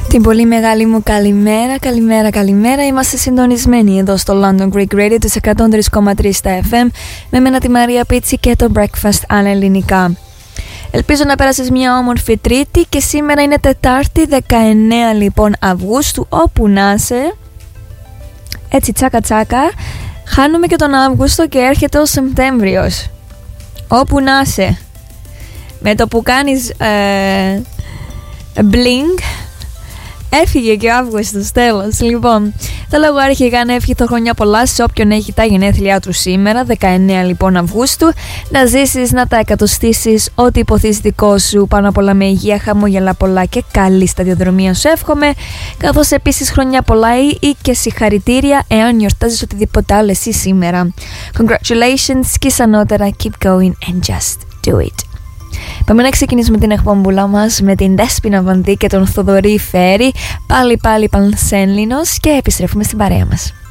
Την πολύ μεγάλη μου καλημέρα. Είμαστε συντονισμένοι εδώ στο London Greek Radio της 103,3 στα FM με μένα τη Μαρία Πίτσι και το Breakfast αν ελληνικά. Ελπίζω να πέρασες μια όμορφη Τρίτη και σήμερα είναι Τετάρτη 19 λοιπόν Αυγούστου, όπου να είσαι. Έτσι τσάκα τσάκα χάνουμε και τον Αύγουστο και έρχεται ο Σεπτέμβριος. Όπου να είσαι, με το που κάνεις blink έφυγε και ο Αύγουστος, τέλος. Λοιπόν, θέλω εγώ αρχικά να ευχηθώ χρόνια πολλά σε όποιον έχει τα γενέθλιά του σήμερα, 19 λοιπόν Αυγούστου. Να ζήσεις, να τα εκατοστήσεις, ό,τι υποθείς δικό σου, πάνω απ' όλα με υγεία, χαμόγελα πολλά και καλή σταδιοδρομία σου εύχομαι. Καθώς επίσης χρόνια πολλά ή και συγχαρητήρια εάν γιορτάζεις οτιδήποτε άλλο εσύ σήμερα. Congratulations και σανότερα, keep going and just do it. Πάμε να ξεκινήσουμε την εκπομπούλα μας με την Δέσποινα Βανδύ και τον Θοδωρή Φέρη, πάλι Πανσέλινος, και επιστρέφουμε στην παρέα μας.